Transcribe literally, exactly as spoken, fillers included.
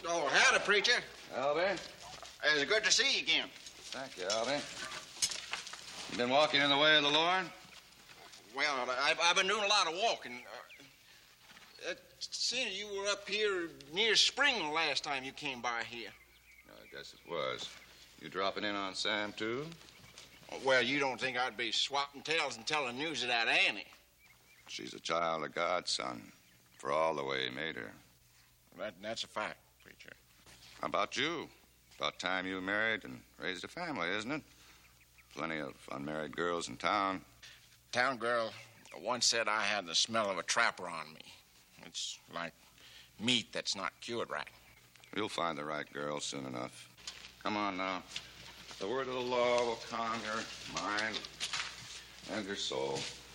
Oh, howdy, preacher. Albie? It's good to see you again. Thank you, Albie. You been walking in the way of the Lord? Well, I've, I've been doing a lot of walking. Uh, it seems you were up here near Spring the last time you came by here. I guess it was. You dropping in on Sam, too? Well, you don't think I'd be swapping tales and telling news of that Annie? She's a child of God, son, for all the way he made her. That, that's a fact, preacher. How about you? About time you married and raised a family, isn't it? Plenty of unmarried girls in town. Town girl once said I had the smell of a trapper on me. It's like meat that's not cured right. You'll find the right girl soon enough. Come on now. The word of the law will calm your mind and your soul.